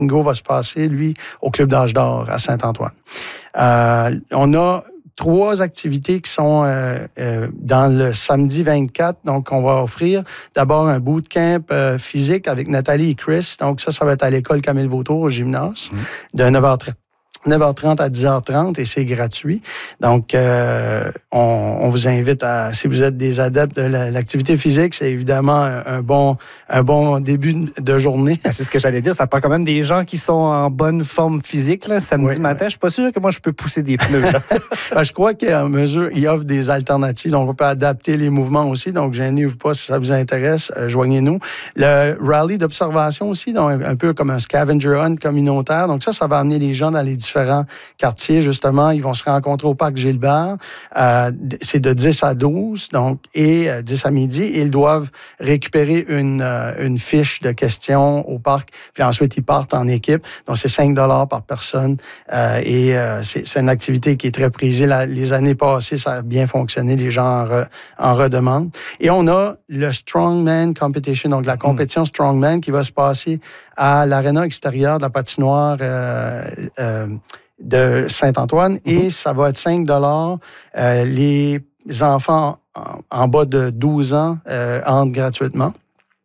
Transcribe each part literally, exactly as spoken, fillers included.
bingo va se passer, lui, au Club d'Âge d'Or à Saint-Antoine. Euh, on a trois activités qui sont euh, euh, dans le samedi vingt-quatre. Donc, on va offrir d'abord un bootcamp euh, physique avec Nathalie et Chris. Donc, ça, ça va être à l'école Camille Vautour au gymnase, mmh. de neuf heures trente. neuf heures trente à dix heures trente et c'est gratuit. Donc, euh, on, on vous invite à, si vous êtes des adeptes de la, l'activité physique, c'est évidemment un, un bon un bon début de journée. C'est ce que j'allais dire. Ça prend quand même des gens qui sont en bonne forme physique. Là, samedi oui, matin, oui. Je suis pas sûr que moi, je peux pousser des pneus. Là. Ben, je crois qu'à mesure, il offre des alternatives. Donc, on peut adapter les mouvements aussi. Donc, gênez-vous pas si ça vous intéresse. Euh, joignez-nous. Le rallye d'observation aussi, donc un peu comme un scavenger hunt communautaire. Donc, ça, ça va amener les gens dans les différents quartiers, justement. Ils vont se rencontrer au parc Gilbert. Euh, c'est de dix à douze, donc, et euh, dix à midi. Et ils doivent récupérer une, euh, une fiche de questions au parc. Puis ensuite, ils partent en équipe. Donc, c'est cinq dollars par personne. Euh, et euh, c'est, c'est une activité qui est très prisée. La, les années passées, ça a bien fonctionné. Les gens en, re, en redemandent. Et on a le Strongman Competition, donc la compétition Strongman qui va se passer à l'aréna extérieure de la patinoire euh, euh, de Saint-Antoine. Mm-hmm. Et ça va être cinq dollars. Euh, les enfants en, en bas de douze ans euh, entrent gratuitement.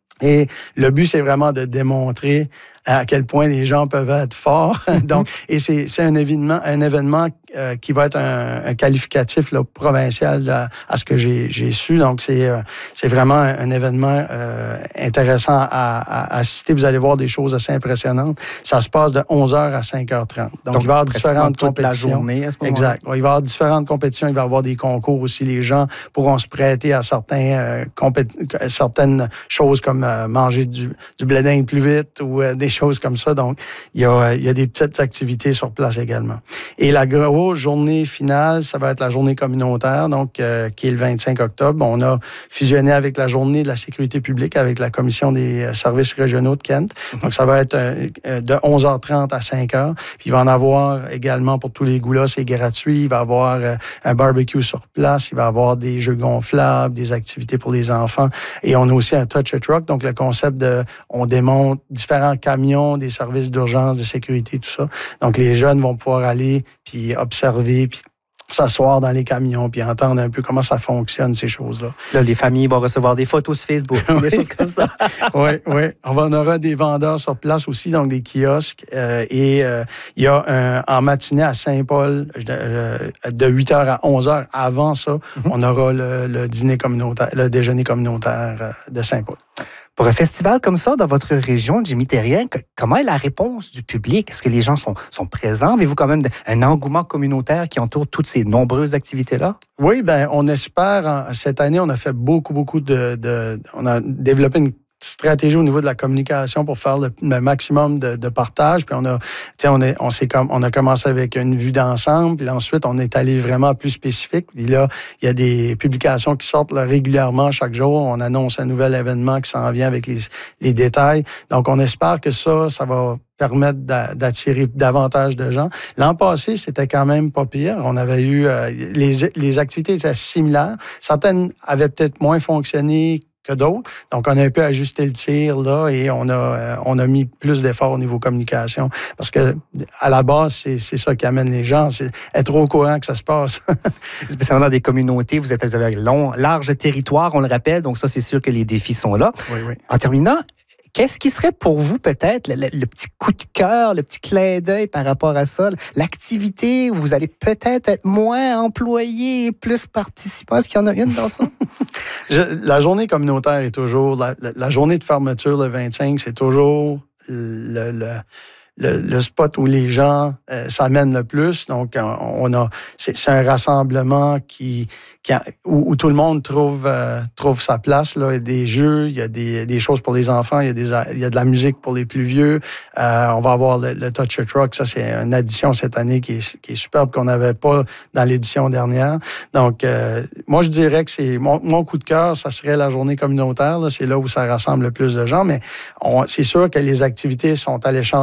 Et le but, c'est vraiment de démontrer à quel point les gens peuvent être forts. Donc, et c'est, c'est un événement, un événement euh, qui va être un, un qualificatif là, provincial à, à ce que j'ai, j'ai su. Donc, c'est, euh, c'est vraiment un, un événement euh, intéressant à, à, à assister. Vous allez voir des choses assez impressionnantes. Ça se passe de onze heures à cinq heures trente. Donc, Donc il va y avoir différentes compétitions. La journée à ce moment-là. Exact. Il va y avoir différentes compétitions. Il va y avoir des concours aussi. Les gens pourront se prêter à certains, euh, compé- certaines choses comme euh, manger du, du blé d'Inde plus vite ou euh, des choses comme ça. Donc, il y a, il y a des petites activités sur place également. Et la grosse journée finale, ça va être la journée communautaire, donc euh, qui est le vingt-cinq octobre. On a fusionné avec la journée de la sécurité publique avec la commission des services régionaux de Kent. Donc, ça va être euh, de onze heures trente à cinq heures. Puis, il va en avoir également pour tous les goûts-là, c'est gratuit. Il va y avoir euh, un barbecue sur place. Il va y avoir des jeux gonflables, des activités pour les enfants. Et on a aussi un touch a truck. Donc, le concept de, on démonte différents camions, des services d'urgence, de sécurité, tout ça. Donc, les jeunes vont pouvoir aller puis observer, puis s'asseoir dans les camions, puis entendre un peu comment ça fonctionne, ces choses-là. Là, les familles vont recevoir des photos sur Facebook, des choses comme ça. Oui, oui. On, va, on aura des vendeurs sur place aussi, donc des kiosques. Euh, et euh, il y a un, en matinée à Saint-Paul, euh, de huit heures à onze heures. Avant ça, mm-hmm. on aura le, le dîner communautaire, le déjeuner communautaire de Saint-Paul. Pour un festival comme ça, dans votre région, Jimmy Thérien, comment est la réponse du public? Est-ce que les gens sont, sont présents? Avez-vous quand même un engouement communautaire qui entoure toutes ces nombreuses activités-là? Oui, bien, on espère. Cette année, on a fait beaucoup, beaucoup de... de on a développé une stratégie au niveau de la communication pour faire le, le maximum de, de partage. Puis on a, tu sais, on, est, on, s'est comme, on a commencé avec une vue d'ensemble, puis ensuite on est allé vraiment plus spécifique. Puis là, il y a des publications qui sortent là, régulièrement chaque jour. On annonce un nouvel événement qui s'en vient avec les, les détails. Donc on espère que ça, ça va permettre d'attirer davantage de gens. L'an passé, c'était quand même pas pire. On avait eu euh, les, les activités étaient similaires. Certaines avaient peut-être moins fonctionné que d'autres. Donc, on a un peu ajusté le tir là et on a, euh, on a mis plus d'efforts au niveau communication parce que à la base, c'est, c'est ça qui amène les gens, c'est être au courant que ça se passe. Spécialement dans des communautés, vous êtes vous avez un long, large territoire, on le rappelle, donc ça, c'est sûr que les défis sont là. Oui, oui. En terminant, qu'est-ce qui serait pour vous peut-être le, le, le petit coup de cœur, le petit clin d'œil par rapport à ça, l'activité où vous allez peut-être être moins employé et plus participant? Est-ce qu'il y en a une dans ça? Je, la journée communautaire est toujours, la, la, la journée de fermeture le vingt-cinq, c'est toujours le, le, le, le spot où les gens euh, s'amènent le plus. Donc, on a, c'est, c'est un rassemblement qui, qui a, où, où tout le monde trouve, euh, trouve sa place. Là. Il y a des jeux, il y a des, des choses pour les enfants, il y a, des, il y a de la musique pour les plus vieux. Euh, on va avoir le, le Touch a Truck. Ça, c'est une addition cette année qui est, qui est superbe, qu'on n'avait pas dans l'édition dernière. Donc, euh, moi, je dirais que c'est mon, mon coup de cœur, ça serait la journée communautaire. Là. C'est là où ça rassemble le plus de gens. Mais on, c'est sûr que les activités sont alléchantes aussi.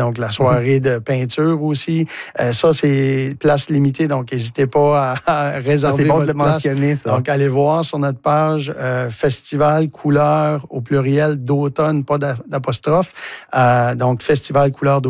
donc la soirée mm-hmm. de peinture aussi. Euh, ça, c'est place limitée, donc n'hésitez pas à, à réserver c'est bon votre de le place. mentionner, ça. Donc, allez voir sur notre page euh, Festival Couleur au pluriel d'automne, pas d'apostrophe. Euh, donc, Festival Couleur d'automne.